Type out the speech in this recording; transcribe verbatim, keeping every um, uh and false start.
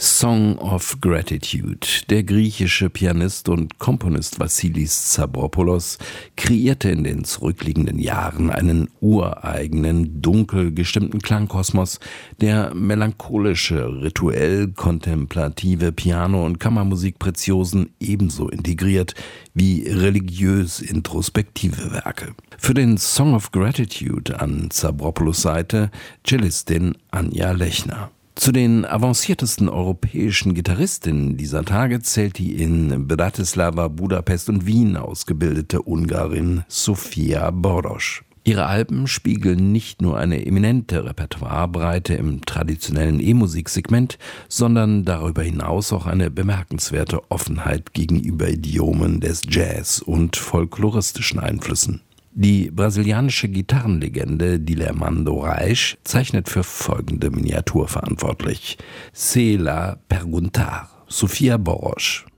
Song of Gratitude. Der griechische Pianist und Komponist Vassilis Stavropoulos kreierte in den zurückliegenden Jahren einen ureigenen, dunkel gestimmten Klangkosmos, der melancholische, rituell kontemplative Piano- und Kammermusikpretiosen ebenso integriert wie religiös introspektive Werke. Für den Song of Gratitude an Stavropoulos Seite Cellistin Anja Lechner. Zu den avanciertesten europäischen Gitarristinnen dieser Tage zählt die in Bratislava, Budapest und Wien ausgebildete Ungarin Sofia Boros. Ihre Alben spiegeln nicht nur eine eminente Repertoirebreite im traditionellen E-Musik-Segment, sondern darüber hinaus auch eine bemerkenswerte Offenheit gegenüber Idiomen des Jazz und folkloristischen Einflüssen. Die brasilianische Gitarrenlegende Dilermando Reis zeichnet für folgende Miniatur verantwortlich. Se la perguntar, Sofia Boros.